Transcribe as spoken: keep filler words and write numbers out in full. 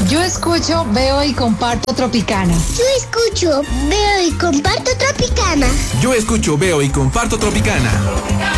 Yo escucho, veo y comparto Tropicana. Yo escucho, veo y comparto Tropicana. Yo escucho, veo y comparto Tropicana.